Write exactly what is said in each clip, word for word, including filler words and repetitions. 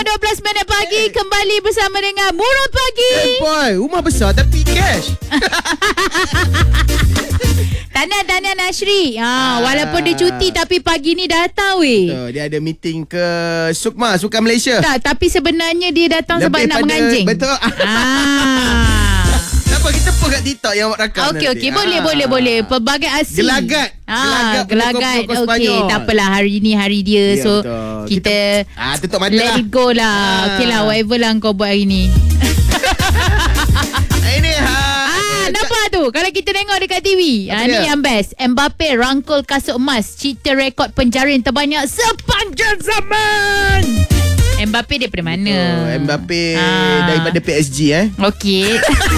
dua belas minit pagi hey. Kembali bersama dengan Murah Pagi. Hey boy, rumah besar tapi cash. Tahniah-tahniah Nashri. Ha, ah. Walaupun dia cuti tapi pagi ni datang weh. Betul, dia ada meeting ke Sukma, Sukan Malaysia. Tak, tapi sebenarnya dia datang lebih sebab nak menganjing. Betul. Ah. Apa kita pun kat TikTok yang awak rakam Okey okey, boleh boleh boleh. Pelbagai asli. Gelagat. Ah, gelagat. Okey, tak apalah, hari ni hari dia. Ya, so betul. kita, kita ah tutup mata let lah. it go lah. Ah. Okey lah, whatever lah kau buat hari ni. Ini ha. Ah, nampak tu kalau kita tengok dekat T V. Ah, ni yang best. Mbappe rangkul kasut emas, cipta rekod penjaring terbanyak sepanjang zaman. Mbappe daripada mana? Oh, Mbappe ah. daripada P S G eh. Okey.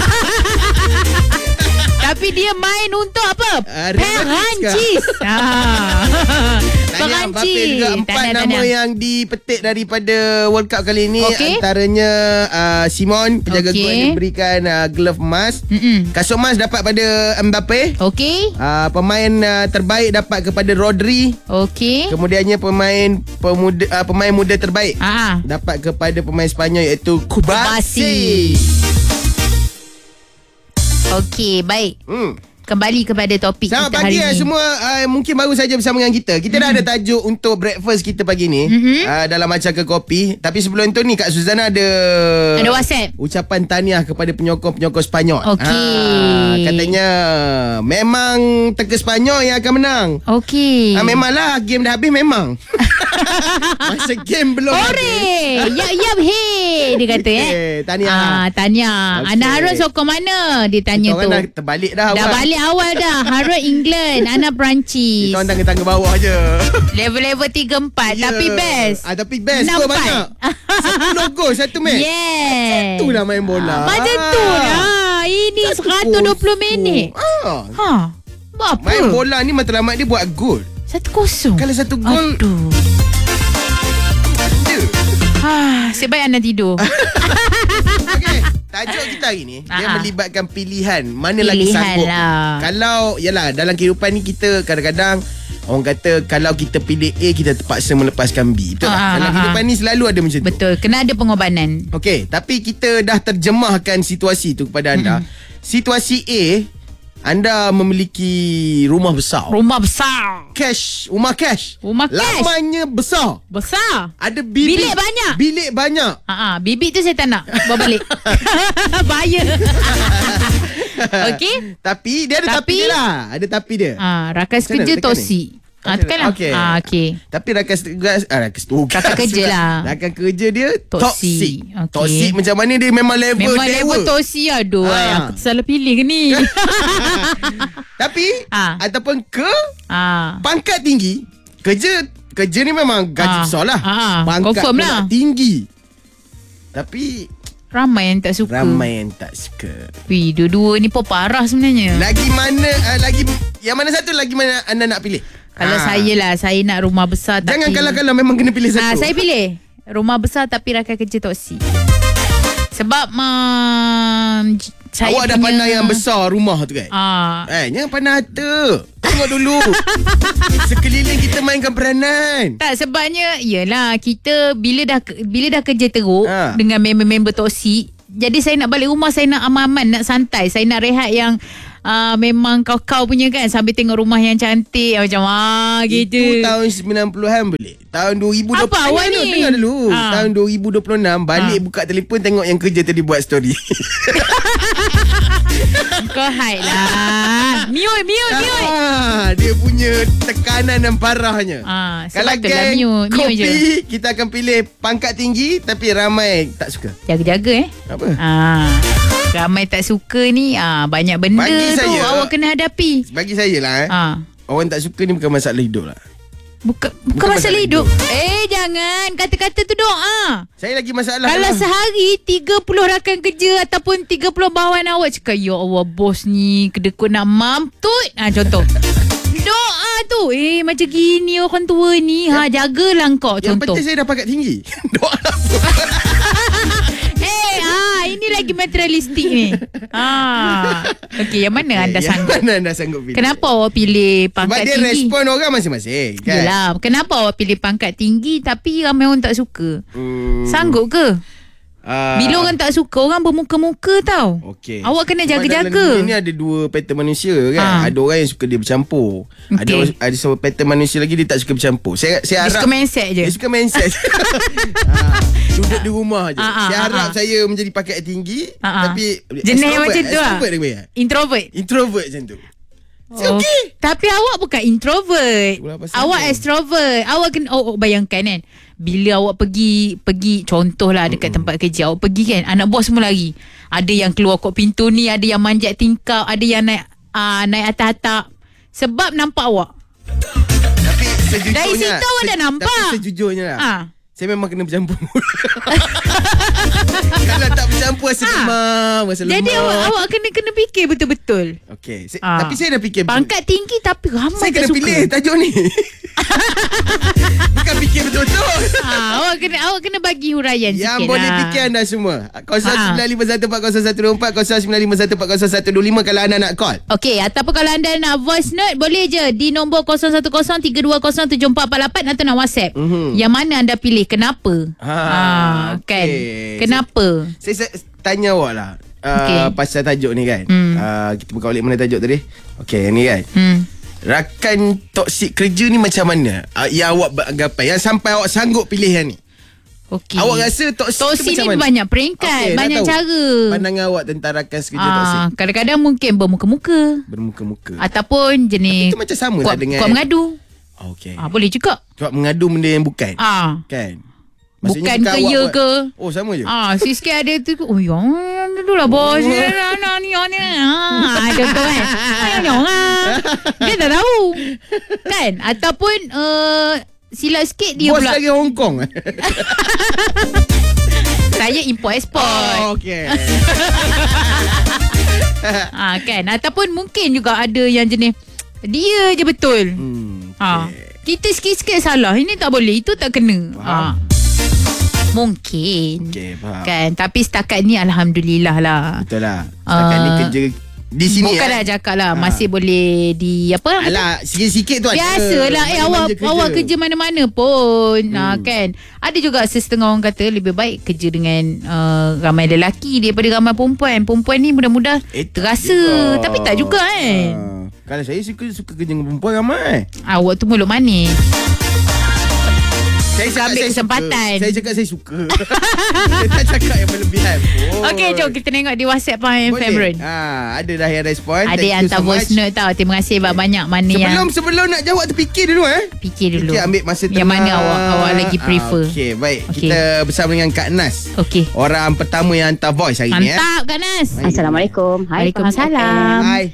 Tapi dia main untuk apa? Uh, Perancis. Ah. Tanya Mbappe juga empat tanya, nama tanya. yang dipetik daripada World Cup kali ini. Okay. Antaranya uh, Simon, penjaga okay. gol yang diberikan uh, glove emas. Mm-mm. Kasut emas dapat pada Mbappe. Okey. Uh, pemain uh, terbaik dapat kepada Rodri. Okey. Kemudiannya pemain pemuda, uh, pemain muda terbaik ah. dapat kepada pemain Sepanyol iaitu Kubasi. Okey, baik. Hmm. Kembali kepada topik Selamat kita pagi hari ya, ini. Semua uh, mungkin baru saja bersama dengan kita. Kita mm-hmm. dah ada tajuk untuk breakfast kita pagi ni. Mm-hmm. uh, Dalam macam ke kopi. Tapi sebelum tu ni Kak Suzana ada Ada WhatsApp ucapan tahniah kepada penyokong-penyokong Sepanyol. Okey. uh, Katanya memang teka Sepanyol yang akan menang. Okey. uh, Memanglah game dah habis memang. Masa game belum Ore, ya ya he dia kata eh. Okay, tahniah. Ah, tahniah. Okay. Ana Harun sokong mana? Dia tanya kita tu. Dah terbalik dah. Dah awal. balik awal dah. Harun England, Ana Perancis. Kita orang tangga-tangga bawah je. Level-level tiga empat yeah. Tapi best. Ah, tapi best gol banyak. Sepuluh gol satu match. Yes. Macam tu dah main bola. Macam tu dah. Ini seratus dua puluh minit. Ah. Ha. Buat apa? Main bola ni matlamat dia buat gol. Satu kosong. Kalau satu gol. Aduh. Ah, sebaik anda tidur. Okey, tajuk kita hari ni Aa. dia melibatkan pilihan. Mana pilihan lagi sanggup lah. Kalau yalah, dalam kehidupan ni kita kadang-kadang orang kata kalau kita pilih A, kita terpaksa melepaskan B. Betul tak? Dalam kehidupan ni selalu ada macam tu. Betul, kena ada pengorbanan. Okey, tapi kita dah terjemahkan situasi tu kepada anda. Mm-hmm. Situasi A, anda memiliki rumah besar. Rumah besar. Cash, rumah cash. Rumah cash. Lamanya besar. Besar. Ada bilik. Bilik banyak. Bilik banyak. Ha ah, bibik tu saya tak nak. Bawa balik. Bahaya. Okey. Tapi dia ada tapi, tapi dia lah. Ada tapi dia. Ah, rakas macam kerja toksik. Ah, tekanlah. Okey. Ah, okey. Tapi rakas tugas, ah, rakas tugas. Rakas kerja lah. Rakas kerja dia toksik. Okay. Toksik macam mana dia memang level memang dewa. level toksik. Aduh, ah. aku salah pilih ke ni. Tapi ah. ataupun ke ah. pangkat tinggi. Kerja kerja ni memang gaji ah. besar lah. Ah. Pangkat confirm lah. tinggi. Tapi ramai yang tak suka. Ramai yang tak suka. Wih, dua-dua ni pun parah sebenarnya. Lagi mana uh, lagi yang mana satu lagi mana anda nak pilih? Kalau ha. saya lah, saya nak rumah besar. Jangan tapi kalau-kalau memang kena pilih satu. Ha, saya pilih rumah besar tapi rakan kerja toksik. Sebab um, saya awak punya... dah pandang yang besar rumah tu kan? Ah. Eh, jangan pandang harta. Tengok dulu. Sekeliling kita mainkan peranan. Tak, sebabnya yalah kita bila dah bila dah kerja teruk ha. dengan member-member toksik, jadi saya nak balik rumah, saya nak aman-aman, nak santai, saya nak rehat yang Uh, memang kau-kau punya kan, sambil tengok rumah yang cantik macam ah gitu. Itu tahun sembilan puluhan boleh. Tahun dua ribu dua puluh. Apa awak ni? Dengar dulu. Ha. Tahun dua ribu dua puluh enam balik ha. buka telefon tengok yang kerja tadi buat story. Kau hide lah. Mute, mute, mute. Ah, dia punya tekanan dan parahnya. Ah, kalau geng mute, kopi mute je. Kita akan pilih pangkat tinggi tapi ramai tak suka. Jaga-jaga eh. Apa? Ah. Ramai tak suka ni ah, banyak benda bagi tu saya, awak kena hadapi. Bagi saya lah eh, ah. orang tak suka ni bukan masalah hidup lah. Bukan, bukan, bukan masalah, masalah hidup. hidup Eh jangan, kata-kata tu doa. Saya lagi masalah. Kalau lah. sehari tiga puluh rakan kerja ataupun tiga puluh bawahan awak cakap, ya Allah bos ni kedekut nak mamput. Ah, contoh doa tu. Eh macam gini orang tua ni ha, jagalah kau. Contoh yang penting saya dah pangkat tinggi. Doa apa? Eh ah, ini lagi materialistik ni. Ah. Okey, yang mana anda yang sanggup? Mana anda sanggup pilih? Kenapa awak pilih pangkat Sebab dia tinggi? respon orang masing-masing kan? Yelah, kenapa awak pilih pangkat tinggi tapi ramai orang tak suka? Hmm. Sanggup ke? Uh, Bila orang tak suka, orang bermuka-muka tau. Okay. Awak kena Sebab jaga-jaga. dalam dunia ni ada dua pattern manusia kan. Ha. Ada orang yang suka dia bercampur. Okay. Ada ada sebuah pattern manusia lagi dia tak suka bercampur. Saya saya Dia harap suka mindset je. Dia suka mindset. ha. Duduk di rumah je. Ha, ha, saya ha, harap ha. saya menjadi pakat tinggi Ha, ha. tapi jenis extrovert. macam tu lah. Extrovert dia punya. Introvert. Introvert macam tu. Oh. Okay. Tapi awak bukan introvert. Awak dia? extrovert. Awak kena oh, oh, bayangkan kan. Bila awak pergi pergi contohlah dekat mm-hmm. tempat kerja, awak pergi kan, anak bos semua lari. Ada yang keluar kot pintu ni, ada yang manjat tingkap, ada yang naik uh, naik atas atap sebab nampak awak. Tapi sejujurnya dari situ awak dah nampak. Tapi sejujurnya lah. Ha. Saya memang kena bercampur. Kalau tak bercampur rasa Ha. lemah, rasa lemah. Jadi awak awak kena kena fikir betul-betul. Okey, se- Ha. tapi saya dah fikir. Pangkat tinggi tapi ramai saya tak kena suka. pilih tajuk ni. Bukan fikir betul-betul. Ha, awak kena awak kena bagi huraian sikit. Yang boleh lah. fikir anda semua. kosong sembilan lima satu empat kosong satu dua empat kosong sembilan lima satu empat kosong satu dua lima kalau anda nak call. Okey, ataupun kalau anda nak voice note boleh je di nombor kosong satu kosong tiga dua kosong tujuh empat empat lapan atau nak WhatsApp. Mm-hmm. Yang mana anda pilih? Kenapa? Ha, ha kan. okay. Kenapa? Saya, saya tanya awak lah. Uh, Okay. pasal tajuk ni kan. Hmm. Uh, kita buka balik mana tajuk tadi? Okey, ni kan. Hmm. Rakan toksik kerja ni macam mana? Uh, yang awak beranggapan, yang sampai awak sanggup pilih yang ni. Okey. Awak rasa toksik, toksik tu macam ni mana? banyak peringkat, Okey, banyak nak tahu cara. Pandangan awak tentang rakan sekerja Ah, toksik. kadang-kadang mungkin bermuka-muka Bermuka-muka. ataupun jenis Itu macam sama kuat, lah dengan kuat mengadu. Okey. Ah, boleh juga. Kuat mengadu benda yang bukan. Ah. Kan? Bukan ke awak ya buat- ke. Oh, sama je. Ah, sikit ada tu. Oh, ya, dulu lah bos. Ni ni ni. Ah, ada tu kan. Ni orang. Dia tak tahu. Kan? Ataupun uh, silap sikit dia Bos pula. lagi Hong Kong. Saya import export. Oh, okey. Ah, kan? Ataupun mungkin juga ada yang jenis dia je betul. Hmm, Ah, okay. kita sikit-sikit salah. Ini tak boleh. Itu tak kena. Ah. Mungkin. Okey, faham. Kan? Tapi setakat ni alhamdulillah lah. Betul lah. Setakat Ah. ni kerja di sini. Bukanlah eh. cakap lah. Ha. Masih boleh di apa? Alah, sikit-sikit tu ada. Biasalah. Eh, awak Manja kerja. awak kerja mana-mana pun. Hmm. Ha, kan? Ada juga setengah orang kata lebih baik kerja dengan uh, ramai lelaki daripada ramai perempuan. Perempuan ni mudah-mudah Eh, tak terasa. juga. Tapi tak juga kan? Ah. Kalau saya suka suka kerja dengan perempuan ramai. Awak tu mulut manis. Saya cakap ambil saya kesempatan. Suka. Saya cakap saya suka. Saya tak cakap yang berlebihan. Oh. Okey, jom kita tengok di WhatsApp Pahang Famron. Ha, ada dah yang respon. Ada Thank yang you hantar so voice much. note tau. Terima kasih banyak-banyak mana Sebelum yang sebelum nak jawab tu fikir dulu eh. fikir dulu. Fikir ambil masa tengah. Yang mana awak awak lagi prefer? Ah, Okey, baik. Okey. Kita bersama dengan Kak Nas. Okey. Orang pertama yang hantar voice hari ni eh. Mantap Kak Nas. Assalamualaikum. Hai, Waalaikumsalam. Hai.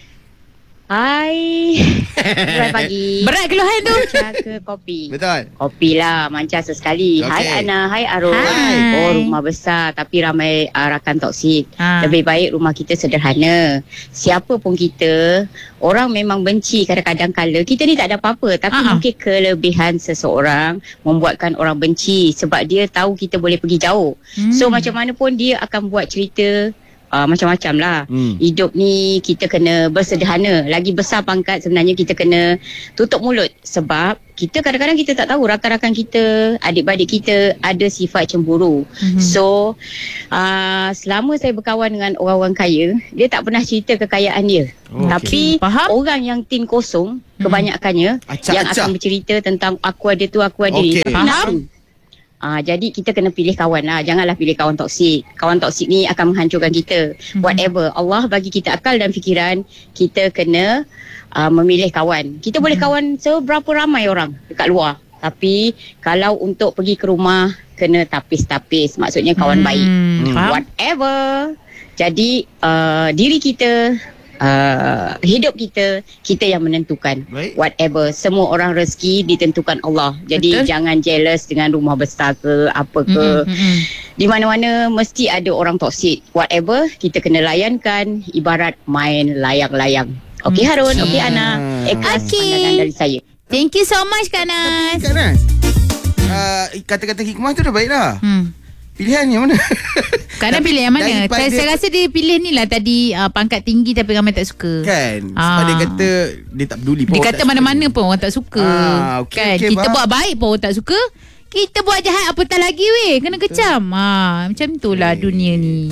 Hai. Selamat pagi. Berat keluhan tu. Manca ke kopi? Betul. Kopi lah, manca sesekali. Okey. Hai Ana, hai Arul. Hai. Oh, rumah besar tapi ramai uh, rakan toksik. Ha. Lebih baik rumah kita sederhana. Siapa pun kita, orang memang benci kadang-kadang kala. Kita ni tak ada apa-apa. Tapi Ha-ha. mungkin kelebihan seseorang membuatkan orang benci. Sebab dia tahu kita boleh pergi jauh. Hmm. So macam mana pun dia akan buat cerita Uh, macam-macam lah. Hmm. Hidup ni kita kena bersederhana. Lagi besar pangkat sebenarnya kita kena tutup mulut. Sebab kita kadang-kadang kita tak tahu rakan-rakan kita, adik-beradik kita ada sifat cemburu. Mhm. So uh, selama saya berkawan dengan orang-orang kaya, dia tak pernah cerita kekayaan dia. Oh, Tapi Faham? orang yang tin kosong kebanyakannya Acak-acak. yang akan bercerita tentang aku ada tu, aku ada Okey. ni. Tapi Faham? nak- Ah, jadi kita kena pilih kawan lah. Janganlah pilih kawan toksik. Kawan toksik ni akan menghancurkan kita. Mhm. Whatever. Allah bagi kita akal dan fikiran. Kita kena uh, memilih kawan. Kita boleh kawan seberapa ramai orang dekat luar. Tapi kalau untuk pergi ke rumah, kena tapis-tapis. Maksudnya kawan baik. Hmm, faham? Whatever. Jadi uh, diri kita, uh, hidup kita, kita yang menentukan. Baik. Whatever. Semua orang rezeki ditentukan Allah. Jadi Betul. jangan jealous dengan rumah besar ke apa ke. Mm-mm, mm-mm. Di mana-mana mesti ada orang toksik. Whatever, kita kena layankan ibarat main layang-layang. Okey Hmm. Harun, Okey. okey Ana. Ikhlas Okey. pandangan dari saya. Thank you so much Kak Nas. Kak Nas. Uh, kata-kata hikmah tu dah baik dah. Hmm. Pilihan yang mana? Kadang pilih yang mana? Saya, saya rasa dia pilih ni lah tadi uh, pangkat tinggi tapi ramai tak suka. Kan? Sebab Ah. dia kata dia tak peduli pun. Dia kata mana-mana pun orang tak suka. Ah, okay, Kan? okay, Kita faham. buat baik pun orang tak suka. Kita buat jahat apatah lagi weh. Kena kecam. Ha, macam tu lah dunia ni.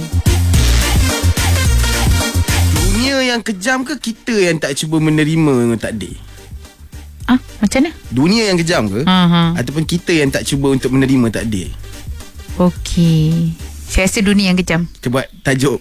Dunia yang kejam ke kita yang tak cuba menerima takdir? Ah, macam mana? Dunia yang kejam ke? Ha ha. Ataupun kita yang tak cuba untuk menerima takdir? Okey. Saya rasa dunia yang kejam. Kita buat tajuk.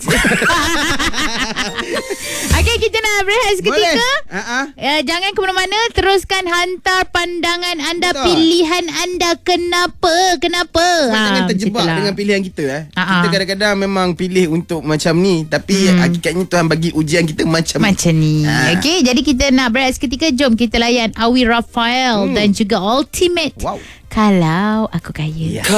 Okey, kita nak berehat seketika. Boleh. Uh-huh. Ya, jangan ke mana-mana. Teruskan hantar pandangan anda, Betul. pilihan anda. Kenapa? Kenapa? Sebab jangan macam terjebak itulah. dengan pilihan kita eh. Ha-ha. Kita kadang-kadang memang pilih untuk macam ni, tapi Hmm. hakikatnya Tuhan bagi ujian kita macam, Macam ni. Ah. Okey, jadi kita nak berehat seketika. Jom kita layan Awi Raphael Hmm. dan juga Ultimate. Wow. Kalau aku kaya. Ya.